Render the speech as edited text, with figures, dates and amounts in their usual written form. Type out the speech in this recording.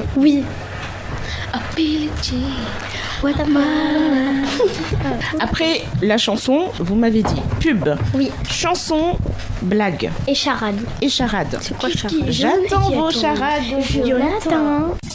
Oui. Après la chanson, vous m'avez dit pub, Oui. chanson, blague Et charade. et charade. C'est quoi charade? J'attends vos charades. Jonathan.